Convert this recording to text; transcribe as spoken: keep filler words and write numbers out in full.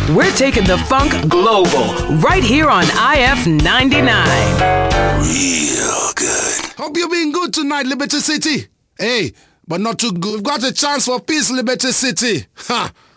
We're taking the funk global right here on I F ninety-nine. Real good. Hope you're being good tonight, Liberty City. Hey, but not too good. We've got a chance for peace, Liberty City. Ha!